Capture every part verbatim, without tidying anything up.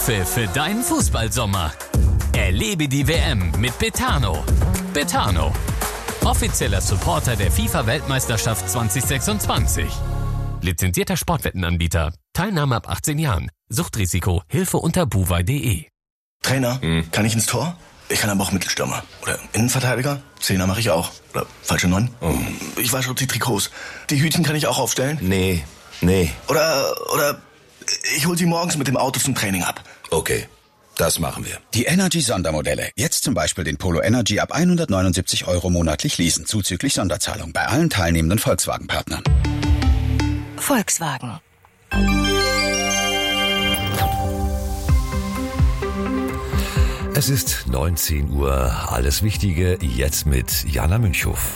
Anpfiff für deinen Fußballsommer. Erlebe die W M mit Betano. Betano, offizieller Supporter der FIFA-Weltmeisterschaft zwanzig sechsundzwanzig. Lizenzierter Sportwettenanbieter. Teilnahme ab achtzehn Jahren. Suchtrisiko. Hilfe unter buwei punkt de. Trainer, hm. kann ich ins Tor? Ich kann aber auch Mittelstürmer. Oder Innenverteidiger? Zehner mache ich auch. Oder falsche Neun? Oh. Ich wasche die Trikots. Die Hütchen kann ich auch aufstellen? Nee, nee. Oder, oder ich hol sie morgens mit dem Auto zum Training ab. Okay, das machen wir. Die Energy-Sondermodelle. Jetzt zum Beispiel den Polo Energy ab hundertneunundsiebzig Euro monatlich leasen, zuzüglich Sonderzahlung bei allen teilnehmenden Volkswagen-Partnern. Volkswagen. Es ist neunzehn Uhr. Alles Wichtige jetzt mit Jana Münchhoff.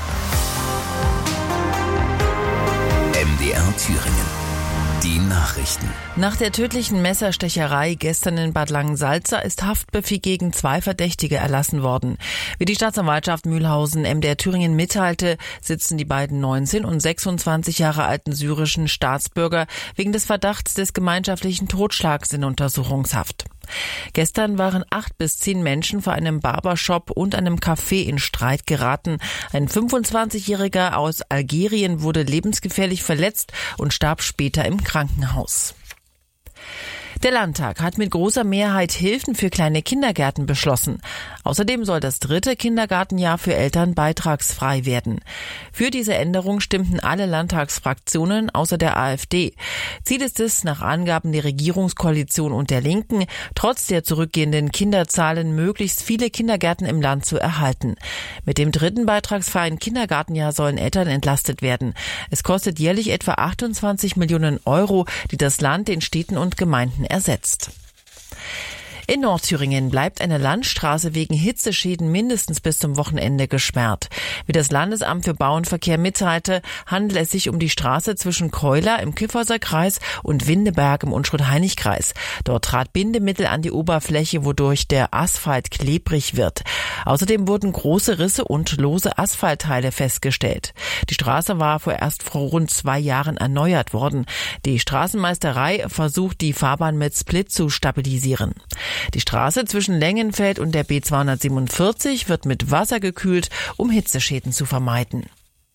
M D R Thüringen. Die Nachrichten. Nach der tödlichen Messerstecherei gestern in Bad Langensalza ist Haftbefehl gegen zwei Verdächtige erlassen worden. Wie die Staatsanwaltschaft Mühlhausen M D R Thüringen mitteilte, sitzen die beiden neunzehn und sechsundzwanzig Jahre alten syrischen Staatsbürger wegen des Verdachts des gemeinschaftlichen Totschlags in Untersuchungshaft. Gestern waren acht bis zehn Menschen vor einem Barbershop und einem Café in Streit geraten. Ein fünfundzwanzigjähriger aus Algerien wurde lebensgefährlich verletzt und starb später im Krankenhaus. Der Landtag hat mit großer Mehrheit Hilfen für kleine Kindergärten beschlossen. Außerdem soll das dritte Kindergartenjahr für Eltern beitragsfrei werden. Für diese Änderung stimmten alle Landtagsfraktionen außer der AfD. Ziel ist es, nach Angaben der Regierungskoalition und der Linken, trotz der zurückgehenden Kinderzahlen möglichst viele Kindergärten im Land zu erhalten. Mit dem dritten beitragsfreien Kindergartenjahr sollen Eltern entlastet werden. Es kostet jährlich etwa achtundzwanzig Millionen Euro, die das Land den Städten und Gemeinden ersetzt. In Nordthüringen bleibt eine Landstraße wegen Hitzeschäden mindestens bis zum Wochenende gesperrt. Wie das Landesamt für Bau und Verkehr mitteilte, handelt es sich um die Straße zwischen Keuler im Kyffhäuser Kreis und Windeberg im Unstrut-Hainich-Kreis. Dort trat Bindemittel an die Oberfläche, wodurch der Asphalt klebrig wird. Außerdem wurden große Risse und lose Asphaltteile festgestellt. Die Straße war vorerst vor rund zwei Jahren erneuert worden. Die Straßenmeisterei versucht, die Fahrbahn mit Split zu stabilisieren. Die Straße zwischen Lengenfeld und der B zweihundertsiebenundvierzig wird mit Wasser gekühlt, um Hitzeschäden zu vermeiden.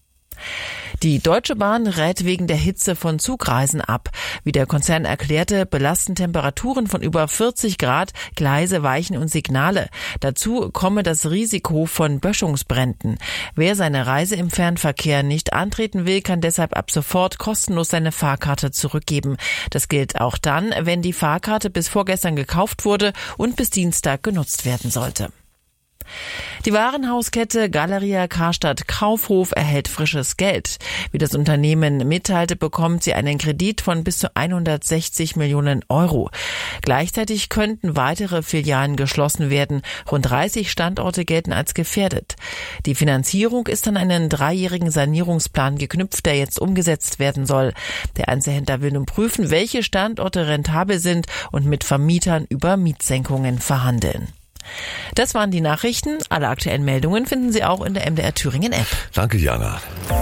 Die Deutsche Bahn rät wegen der Hitze von Zugreisen ab. Wie der Konzern erklärte, belasten Temperaturen von über vierzig Grad Gleise, Weichen und Signale. Dazu komme das Risiko von Böschungsbränden. Wer seine Reise im Fernverkehr nicht antreten will, kann deshalb ab sofort kostenlos seine Fahrkarte zurückgeben. Das gilt auch dann, wenn die Fahrkarte bis vorgestern gekauft wurde und bis Dienstag genutzt werden sollte. Die Warenhauskette Galeria Karstadt Kaufhof erhält frisches Geld. Wie das Unternehmen mitteilte, bekommt sie einen Kredit von bis zu hundertsechzig Millionen Euro. Gleichzeitig könnten weitere Filialen geschlossen werden. Rund dreißig Standorte gelten als gefährdet. Die Finanzierung ist an einen dreijährigen Sanierungsplan geknüpft, der jetzt umgesetzt werden soll. Der Einzelhändler will nun prüfen, welche Standorte rentabel sind und mit Vermietern über Mietsenkungen verhandeln. Das waren die Nachrichten. Alle aktuellen Meldungen finden Sie auch in der M D R Thüringen App. Danke, Jana.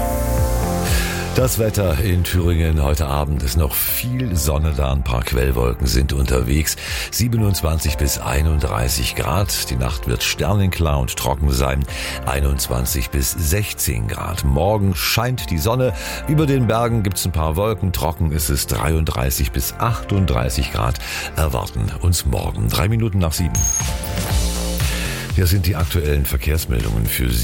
Das Wetter in Thüringen heute Abend ist noch viel Sonne da, ein paar Quellwolken sind unterwegs. siebenundzwanzig bis einunddreißig Grad. Die Nacht wird sternenklar und trocken sein. einundzwanzig bis sechzehn Grad. Morgen scheint die Sonne. Über den Bergen gibt's ein paar Wolken. Trocken ist es. dreiunddreißig bis achtunddreißig Grad erwarten uns morgen. Drei Minuten nach sieben. Hier sind die aktuellen Verkehrsmeldungen für Sie.